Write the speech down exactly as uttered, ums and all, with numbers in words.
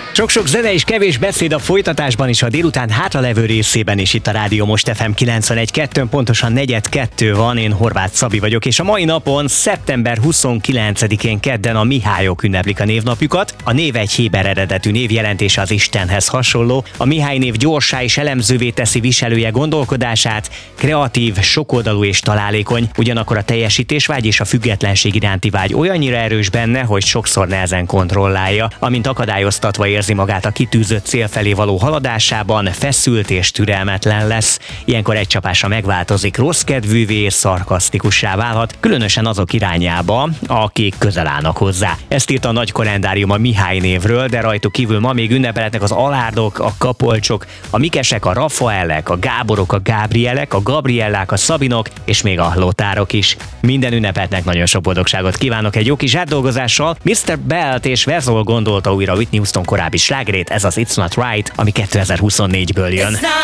Sok-sok zene és kevés beszéd a folytatásban is, a délután hátralevő részében is itt a Rádió Most ef em kilencvenegy kettőn, pontosan negyed kettő van, én Horváth Szabi vagyok, és a mai napon, szeptember huszonkilencedikén kedden a Mihályok ünneplik a névnapjukat. A név egy héber eredetű név, jelentése az Istenhez hasonló. A Mihály név gyorsá és elemzővé teszi viselője gondolkodását, kreatív, sokoldalú és találékony, ugyanakkor a teljesítésvágy és a függetlenség iránti vágy olyannyira erős benne, hogy sokszor nehezen kontrollálja, amint akadályoztatva érzi magát a kitűzött cél felé való haladásában, feszült és türelmetlen lesz. Ilyenkor egy csapásra megváltozik, rossz kedvűvé és szarkasztikussá válhat, különösen azok irányába, akik közel állnak hozzá. Ezt írt a Nagy Kalendárium a Mihály névről, de rajtuk kívül ma még ünnepelhetnek az Alárdok, a Kapolcsok, a Mikesek, a Rafaelek, a Gáborok, a Gábrielek, a Gabriellák, a Szabinok és még a Lotárok is. Minden ünnepetnek nagyon sok boldogságot kívánok egy jó kis átdolgozással. miszter Belt és Verzol gondolta újra Whitney Houston korábbi slágerét, ez az It's Not Right, ami kétezer-huszonnégyből jön.